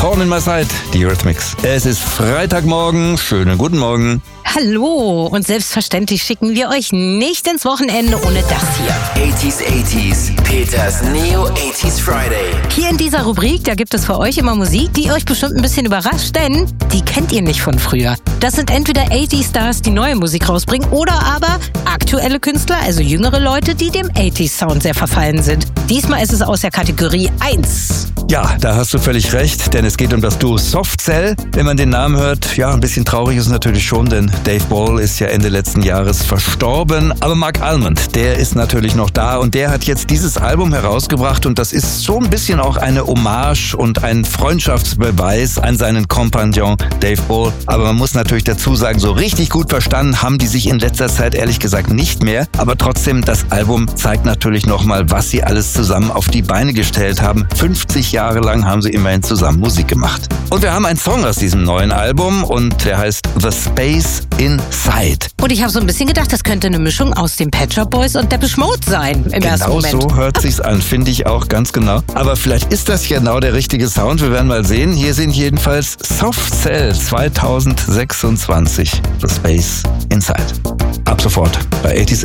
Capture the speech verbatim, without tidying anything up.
Thorn in My Side, die Eurythmics. Es ist Freitagmorgen, schönen guten Morgen. Hallo und selbstverständlich schicken wir euch nicht ins Wochenende ohne das hier. achtziger achtziger, Peters Neo achtziger Friday. Hier in dieser Rubrik, da gibt es für euch immer Musik, die euch bestimmt ein bisschen überrascht, denn die kennt ihr nicht von früher. Das sind entweder achtziger Stars, die neue Musik rausbringen, oder aber aktuelle Künstler, also jüngere Leute, die dem achtziger Sound sehr verfallen sind. Diesmal ist es aus der Kategorie eins. Ja, da hast du völlig recht, denn es geht um das Duo Soft Cell. Wenn man den Namen hört, ja, ein bisschen traurig ist es natürlich schon, denn Dave Ball ist ja Ende letzten Jahres verstorben. Aber Mark Almond, der ist natürlich noch da und der hat jetzt dieses Album herausgebracht und das ist so ein bisschen auch eine Hommage und ein Freundschaftsbeweis an seinen Kompagnon Dave Ball. Aber man muss natürlich dazu sagen, so richtig gut verstanden haben die sich in letzter Zeit ehrlich gesagt nicht mehr. Aber trotzdem, das Album zeigt natürlich nochmal, was sie alles zusammen auf die Beine gestellt haben. fünfzig Jahre lang haben sie immerhin zusammen Musik gemacht. Und wir haben einen Song aus diesem neuen Album und der heißt The Space Inside. Und ich habe so ein bisschen gedacht, das könnte eine Mischung aus den Pet Shop Boys und Depeche Mode sein im ersten Genau Moment. so hört sich's an, finde ich auch ganz genau. Aber vielleicht ist das genau der richtige Sound, wir werden mal sehen. Hier sind jedenfalls Soft Cell zwanzig sechsundzwanzig, The Space Inside. Ab sofort bei achtziger